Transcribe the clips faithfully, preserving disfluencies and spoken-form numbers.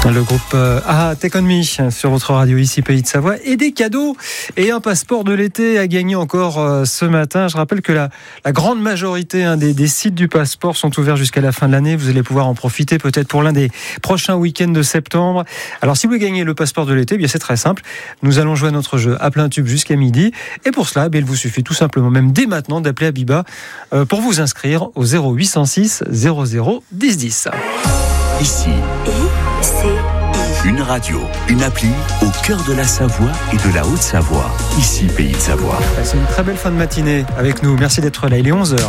Le groupe euh, Ah Take On Me sur votre radio ici Pays de Savoie, et des cadeaux et un passeport de l'été à gagner encore euh, ce matin. Je rappelle que la, la grande majorité hein, des, des sites du passeport sont ouverts jusqu'à la fin de l'année. Vous allez pouvoir en profiter peut-être pour l'un des prochains week-ends de septembre. Alors si vous voulez gagner le passeport de l'été, eh bien c'est très simple. Nous allons jouer à notre jeu à plein tube jusqu'à midi, et pour cela, eh bien, il vous suffit tout simplement, même dès maintenant, d'appeler Abiba euh, pour vous inscrire au zéro huit cent six zéro zéro dix dix. Ici, une radio, une appli au cœur de la Savoie et de la Haute-Savoie. Ici, Pays de Savoie. C'est une très belle fin de matinée avec nous. Merci d'être là. Il est onze heures.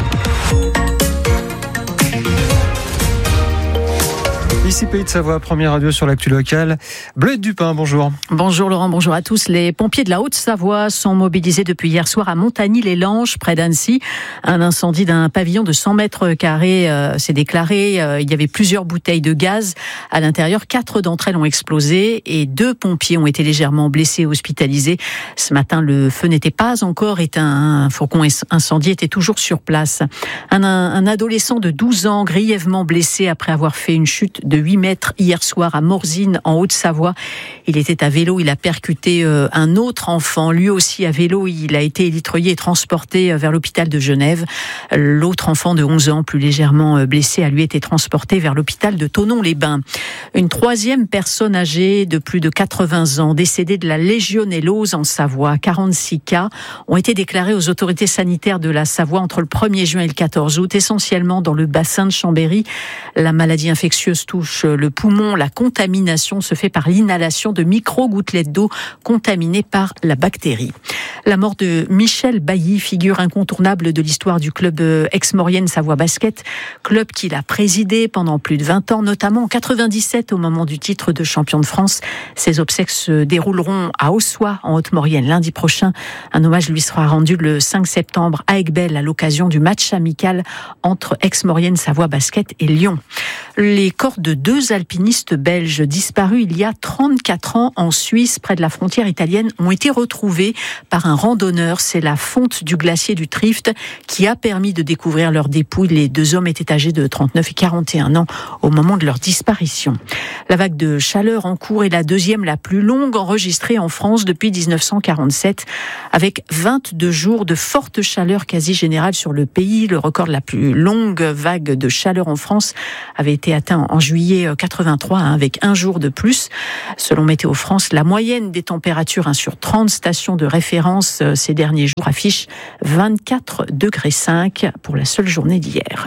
Ici Pays de Savoie, première radio sur l'actu locale. Bleuette Dupin, bonjour. Bonjour Laurent, bonjour à tous. Les pompiers de la Haute-Savoie sont mobilisés depuis hier soir à Montagny-les-Langes, près d'Annecy. Un incendie d'un pavillon de cent mètres carrés euh, s'est déclaré. Euh, il y avait plusieurs bouteilles de gaz à l'intérieur. Quatre d'entre elles ont explosé et deux pompiers ont été légèrement blessés et hospitalisés. Ce matin, le feu n'était pas encore éteint. Un fourgon incendie était toujours sur place. Un, un adolescent de douze ans, grièvement blessé après avoir fait une chute de huit mètres hier soir à Morzine, en Haute-Savoie. Il était à vélo, il a percuté euh, un autre enfant, lui aussi à vélo. Il a été élitreillé et transporté vers l'hôpital de Genève. L'autre enfant de onze ans, plus légèrement blessé, a lui été transporté vers l'hôpital de Thonon-les-Bains. Une troisième personne âgée de plus de quatre-vingts ans, décédée de la légionellose en Savoie. quarante-six cas ont été déclarés aux autorités sanitaires de la Savoie entre le premier juin et le quatorze août, essentiellement dans le bassin de Chambéry. La maladie infectieuse touche le poumon. La contamination se fait par l'inhalation de micro-gouttelettes d'eau contaminées par la bactérie. La mort de Michel Bailly, figure incontournable de l'histoire du club ex-maurienne Savoie Basket, club qu'il a présidé pendant plus de vingt ans, notamment en quatre-vingt-dix-sept au moment du titre de champion de France. Ses obsèques se dérouleront à Ossois, en Haute-Maurienne, lundi prochain. Un hommage lui sera rendu le cinq septembre à Aiguebelle à l'occasion du match amical entre ex-maurienne Savoie Basket et Lyon. Les corps de deux alpinistes belges disparus il y a trente-quatre ans en Suisse, près de la frontière italienne, ont été retrouvés par un randonneur. C'est la fonte du glacier du Trift qui a permis de découvrir leurs dépouilles. Les deux hommes étaient âgés de trente-neuf et quarante et un ans au moment de leur disparition. La vague de chaleur en cours est la deuxième la plus longue enregistrée en France depuis dix-neuf cent quarante-sept, avec vingt-deux jours de forte chaleur quasi générale sur le pays. Le record de la plus longue vague de chaleur en France avait été atteint en juillet quatre-vingt-trois, hein, avec un jour de plus. Selon Météo France, la moyenne des températures hein, sur trente stations de référence euh, ces derniers jours affiche vingt-quatre degrés cinq pour la seule journée d'hier.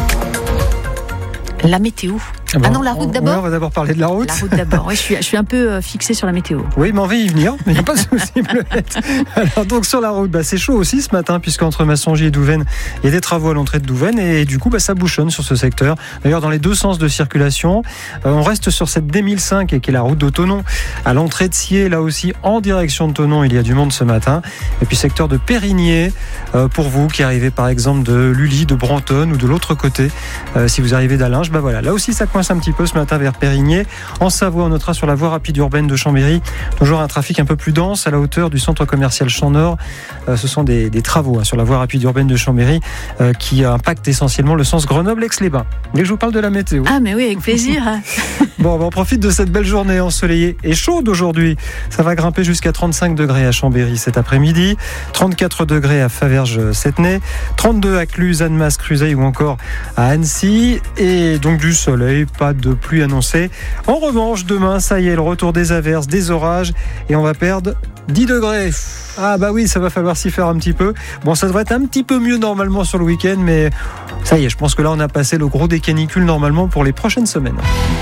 La météo. Ah, bon, ah non, la route d'abord. Ouais, on va d'abord parler de la route. La route d'abord. Oui, je suis, je suis un peu fixée sur la météo. Oui, mais on va y venir. Il n'y a pas de souci, Bleuette. Alors donc sur la route, bah, c'est chaud aussi ce matin, puisqu'entre Massongy et Douvaine, il y a des travaux à l'entrée de Douvaine, et du coup, bah, ça bouchonne sur ce secteur. D'ailleurs, dans les deux sens de circulation, euh, on reste sur cette D mille cinq, qui est la route de Thonon, à l'entrée de Scié, là aussi en direction de Thonon, il y a du monde ce matin. Et puis secteur de Périgné, euh, pour vous qui arrivez par exemple de Lully, de Brantôme ou de l'autre côté, euh, si vous arrivez d'Allinges, bah voilà, là aussi ça coince un petit peu ce matin vers Périgné. En Savoie, on notera sur la voie rapide urbaine de Chambéry toujours un trafic un peu plus dense à la hauteur du centre commercial Champ Nord. Euh, ce sont des, des travaux hein, sur la voie rapide urbaine de Chambéry euh, qui impactent essentiellement le sens Grenoble-Aix-les-Bains. Mais je vous parle de la météo. Ah mais oui, avec plaisir. Bon, bah on profite de cette belle journée ensoleillée et chaude aujourd'hui. Ça va grimper jusqu'à trente-cinq degrés à Chambéry cet après-midi, trente-quatre degrés à Faverges-Settenay, trente-deux à Cluses, Annemasse, Cruzeil ou encore à Annecy. Et donc du soleil, pas de pluie annoncée. En revanche, demain, ça y est, le retour des averses, des orages, et on va perdre dix degrés. Ah bah oui, ça va falloir s'y faire un petit peu. Bon, ça devrait être un petit peu mieux normalement sur le week-end, mais ça y est, je pense que là on a passé le gros des canicules normalement pour les prochaines semaines.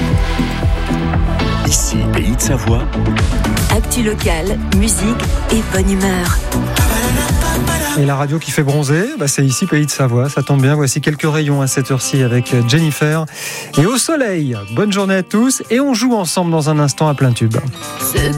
Ici, Pays de Savoie. Actu locale, musique et bonne humeur. Et la radio qui fait bronzer, bah c'est ici Pays de Savoie, ça tombe bien, voici quelques rayons à cette heure-ci avec Jennifer. Et au soleil, bonne journée à tous, et on joue ensemble dans un instant à plein tube.